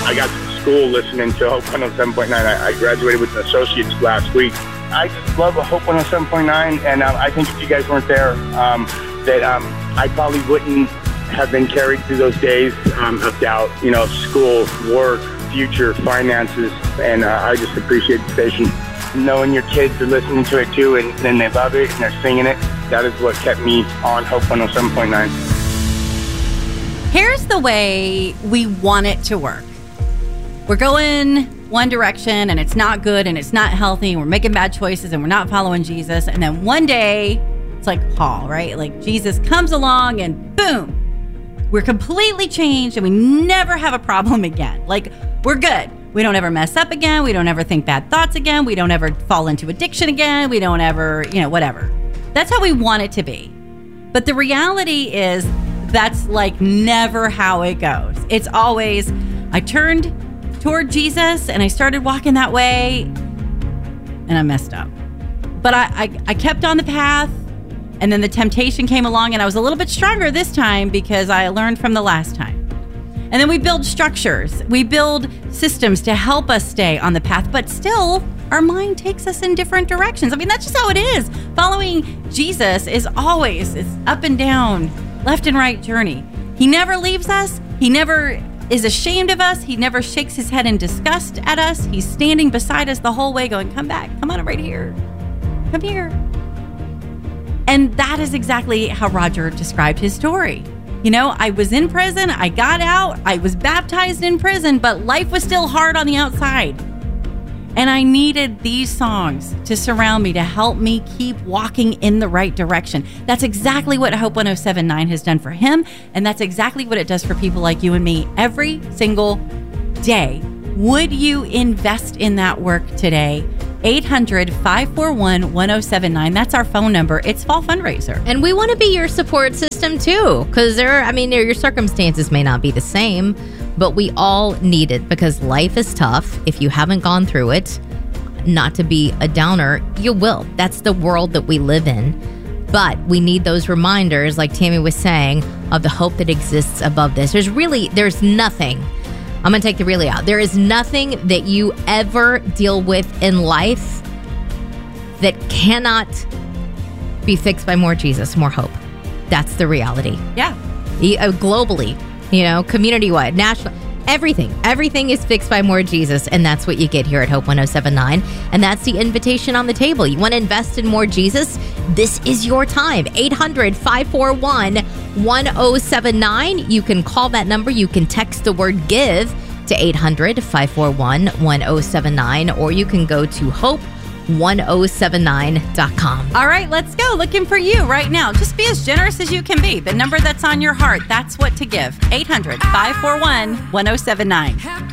I got to school listening to Hope 107.9. I graduated with an associate's last week. I just love Hope 107.9, and I think if you guys weren't there, I probably wouldn't have been carried through those days of doubt, school, work, future, finances, and I just appreciate the station. Knowing your kids are listening to it too, and they love it, and they're singing it, that is what kept me on Hope 107.9. Here's the way we want it to work. We're going one direction, and it's not good, and it's not healthy, and we're making bad choices, and we're not following Jesus, and then one day, it's like Paul, right? Like Jesus comes along, and boom, we're completely changed, and we never have a problem again. Like, we're good. We don't ever mess up again. We don't ever think bad thoughts again. We don't ever fall into addiction again. We don't ever, whatever. That's how we want it to be. But the reality is that's like never how it goes. It's always, I turned toward Jesus and I started walking that way and I messed up. But I kept on the path, and then the temptation came along, and I was a little bit stronger this time because I learned from the last time. And then we build structures. We build systems to help us stay on the path, but still our mind takes us in different directions. I mean, that's just how it is. Following Jesus is always, it's up and down, left and right journey. He never leaves us. He never is ashamed of us. He never shakes his head in disgust at us. He's standing beside us the whole way going, come back, come on right here, come here. And that is exactly how Roger described his story. I was in prison, I got out, I was baptized in prison, but life was still hard on the outside. And I needed these songs to surround me, to help me keep walking in the right direction. That's exactly what Hope 107.9 has done for him, and that's exactly what it does for people like you and me every single day. Would you invest in that work today? 800-541-1079. That's our phone number. It's Fall Fundraiser. And we want to be your support system too, because your circumstances may not be the same, but we all need it because life is tough. If you haven't gone through it, not to be a downer, you will. That's the world that we live in. But we need those reminders, like Tammy was saying, of the hope that exists above this. There's nothing. I'm going to take the really out. There is nothing that you ever deal with in life that cannot be fixed by more Jesus, more hope. That's the reality. Yeah. Globally, community-wide, national, everything. Everything is fixed by more Jesus, and that's what you get here at Hope 107.9. And that's the invitation on the table. You want to invest in more Jesus? This is your time. 800-541-1079. You can call that number. You can text the word GIVE to 800-541-1079, or you can go to hope1079.com. All right, let's go. Looking for you right now. Just be as generous as you can be. The number that's on your heart, that's what to give. 800-541-1079.